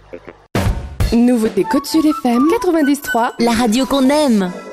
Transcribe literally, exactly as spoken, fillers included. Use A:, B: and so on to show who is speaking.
A: Nouveauté Côte Sud F M quatre-vingt-dix point trois,
B: la radio qu'on aime.